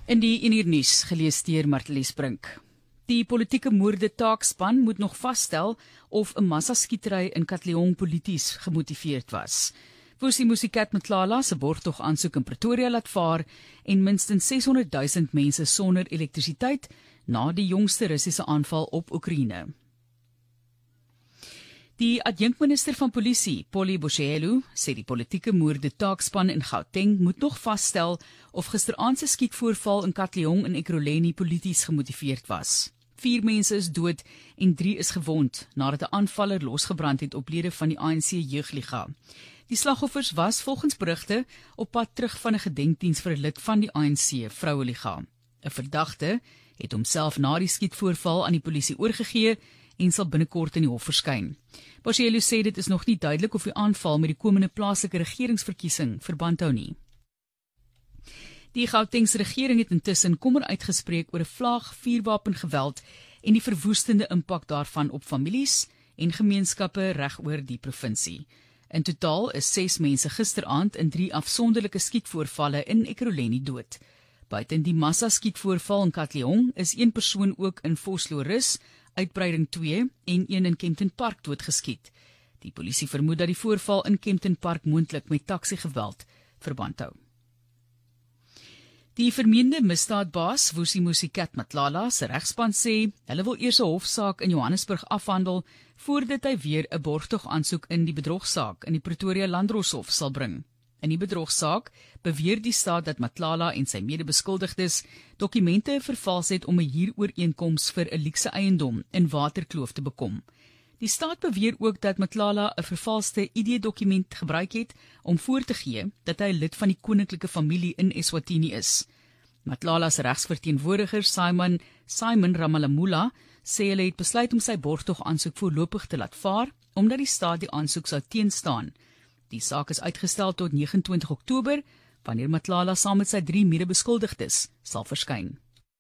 In die 1 uur nuus gelees deur Martelies Brink. Die politieke moorde taakspan moet nog vasstel of 'n massaskietery in Katlehong polities gemotiveerd was. Vusi Musicat Matlala se borgtog aansoek in Pretoria laat vaar en minstens 600 000 mense sonder elektrisiteit na die jongste Russiese aanval op Oekraïne. Die adjunkminister van polisie, Polly Boshelu, sê die politieke moorde taakspan in Gauteng moet nog vasstel of gisteraand se skietvoorval in Katlehong en Ekurhuleni polities gemotiveerd was. 4 mense is dood en 3 is gewond nadat 'n aanvaller losgebrand het op lede van die ANC Jeugliga. Die slagoffers was volgens berigte op pad terug van 'n gedenkdiens vir 'n lid van die ANC Vroueliga. 'n Verdagte het homself na die skietvoorval aan die polisie oorgegee en sal binnekort in die hof verskyn. Boshelu sê dit is nog nie duidelik of die aanval met die komende plaaslike regeringsverkiesing verband hou nie. Die Gautengse regering het intussen kommer uitgespreek oor 'n vlaag vuurwapengeweld en die verwoestende impak daarvan op families en gemeenskappe regoor die provinsie. In totaal is 6 mense gisteraand in 3 afsonderlike skietvoorvalle in Ekurhuleni dood. Buiten die massa-skietvoorval in Katlehong is 1 persoon ook in Vosloorus, Uitbreiding 2 en 1 in Kempton Park doodgeskiet. Die polisie vermoed dat die voorval in Kempton Park moontlik met taksiegeweld verband hou. Die vermeende misdaadbaas, Vusi Musicat Matlala, se regspan sê, hulle wil eers 'n hofsaak in Johannesburg afhandel, voordat hy weer 'n borgtog aansoek in die bedrogsaak in die Pretoria Landdroshof sal bring. In die bedrogsaak beweer die staat dat Matlala en sy medebeskuldigdes dokumente vervals het om 'n huurooreenkoms vir 'n luukse eiendom in Waterkloof te bekom. Die staat beweer ook dat Matlala 'n vervalste ID-dokument gebruik het om voor te gee dat hy lid van die koninklike familie in Eswatini is. Matlala se regsverteenwoordiger Simon Ramalamula sê hulle het besluit om sy borgtog aansoek voorlopig te laat vaar omdat die staat die aansoek sou teenstaan. Die saak is uitgestel tot 29 Oktober, wanneer Matlala saam met sy 3 medebeskuldigdes sal verskyn.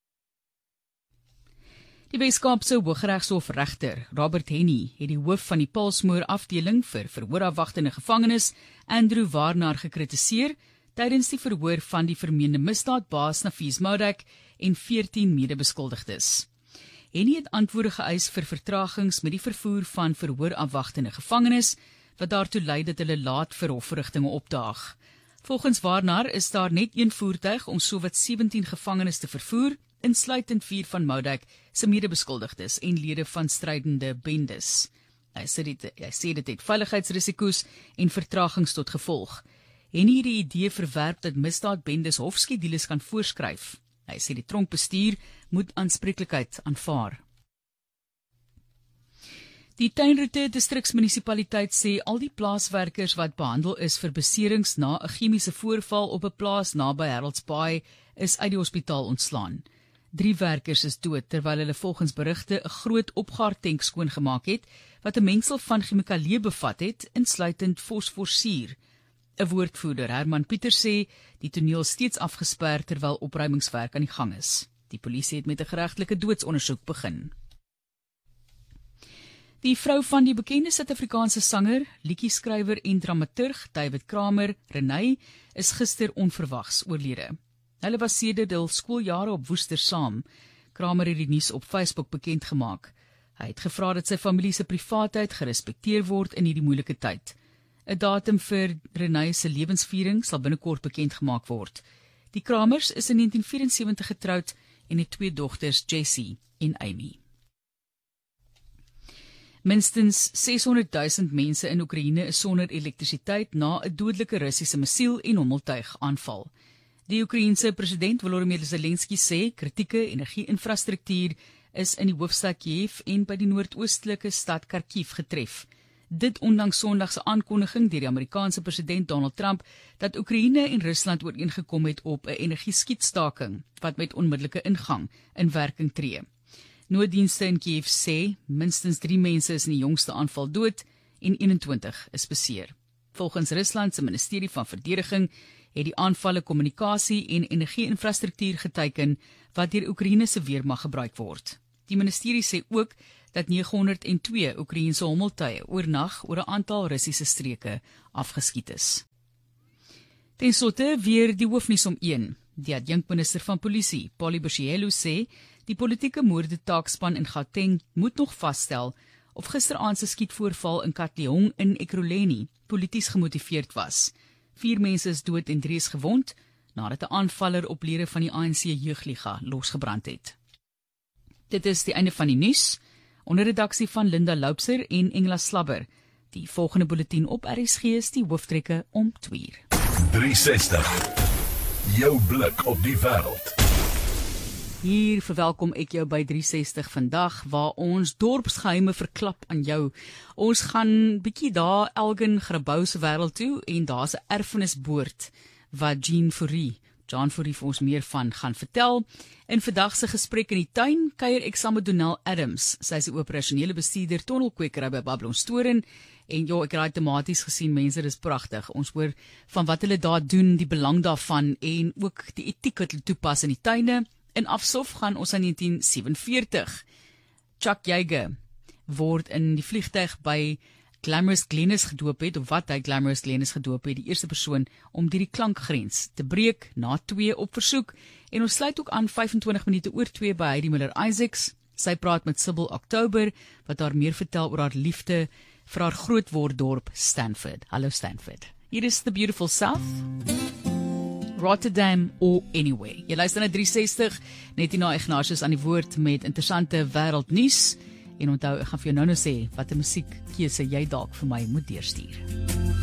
Die Weskaapse Hooggeregshof regter, Robert Henny, het die hoof van die Paulsmoor afdeling vir verhoorafwagtende gevangenes, Andrew Warner, gekritiseer tydens die verhoor van die vermeende misdaadbaas Nafees Moudek en 14 medebeskuldigdes. Henny het antwoorde geëis vir vertragings met die vervoer van verhoorafwagtende gevangenes, wat daartoe lei dat hulle laat vir hofverrigtinge opdaag. Volgens Warner is daar net 1 voertuig om sowat 17 gevangenes te vervoer, insluitend 4 van Moudek se medebeskuldigdes en lede van strydende bendes. Hy sê dit het veiligheidsrisiko's en vertragings tot gevolg. En hier die idee verwerp dat misdaadbendes hofskedules kan voorskryf. Hy sê die tronkbestuur moet aanspreeklikheid aanvaar. Die Tuinroete distriksmunisipaliteit sê al die plaaswerkers wat behandel is vir beserings na 'n chemiese voorval op 'n plaas naby Harold's Bay is uit die hospitaal ontslaan. 3 werkers is dood terwyl hulle volgens berigte 'n groot opgaartank skoongemaak het wat 'n mengsel van chemikalieë bevat het, insluitend fosforsuur. 'n Woordvoerder, Herman Pieter, sê die toneel steeds afgesper terwyl opruimingswerk aan die gang is. Die polisie het met 'n geregtelike doodsondersoek begin. Die vrou van die bekende Suid-Afrikaanse sanger, liedjieskrywer en dramaturg David Kramer, Renay, is gister onverwags oorlede. Hulle was sedert hul skooljare op Woester saam. Kramer het die nuus op Facebook bekend gemaak. Hy het gevra dat sy familie se privaatheid gerespekteer word in hierdie moeilike tyd. 'n Datum vir Renay se lewensviering sal binnekort bekend gemaak word. Die Kramers is in 1974 getroud en het 2 dogters, Jessie en Amy. Minstens 600 000 mense in Oekraïne is sonder elektrisiteit na 'n dodelike Russiese missiel en hommeltuig aanval. Die Oekraïense president Volodymyr Zelensky sê kritieke energie-infrastruktuur is in die hoofstad Kiev en by die noordoostelike stad Kharkiv getref. Dit ondanks Sondag se aankondiging deur die Amerikaanse president Donald Trump dat Oekraïne en Rusland ooreengekom het op 'n energieskietstaking wat met onmiddellike ingang in werking tree. Nooddienste in Kiev sê minstens 3 mense is in die jongste aanval dood en 21 is beseer. Volgens Rusland se ministerie van verdediging het die aanvalle kommunikasie en energie-infrastruktuur geteiken wat deur Oekraïne se weermag gebruik word. Die ministerie sê ook dat 902 Oekraïense hommeltuie oornag oor 'n aantal Russiese streke afgeskiet is. Ten slotte weer die hoofnuus om 1. Die adjunkminister van polisie, Polly Bushielu, sê die politieke moordetaakspan in Gauteng moet nog vasstel of gisteraand se skietvoorval in Katlehong in Ekurhuleni polities gemotiveerd was. 4 mense is dood en 3 is gewond nadat 'n aanvaller op lede van die ANC jeugliga losgebrand het. Dit is die einde van die nuus, onder redaksie van Linda Loubser en Engela Slabber. Die volgende bulletin op RSG is die hooftrekke om 2:00. 360. Jou blik op die wêreld. Hier verwelkom ek jou by 360 vandag, waar ons dorpsgeheime verklap aan jou. Ons gaan bietjie daar Elgin Grabouw se wêreld toe en daar's 'n erfenisboord wat John Fourie vir ons meer van gaan vertel. In vandag se gesprek in die tuin kuier ek saam met Donel Adams. Sy is die operasionele bestuurder tonnelkwekery by Babylonstoren. En ja, ek het tematies gesien, mense, dis pragtig. Ons hoor van wat hulle daar doen, die belang daarvan en ook die etiek wat hulle toepas in die tuine. In Afsof gaan ons aan 1947. Chuck Yeager word in die vliegtuig by Glamorous Glennis gedoop het, of wat hy Glamorous Glennis gedoop het, die eerste persoon om die klankgrens te breek na 2 op versoek. En ons sluit ook aan 25 minute oor 2 by Heidi Miller-Isaacs. Sy praat met Sybil October, wat haar meer vertel oor haar liefde vir haar grootworddorp Stanford. Hallo Stanford. Hier is the beautiful South, Rotterdam or anywhere. Jy luister na 360, net hierna Ignatius aan die woord met interessante wêreldnuus. En onthou, ek gaan vir jou nou sê wat 'n musiekkeuse jy dalk vir my moet deurstuur.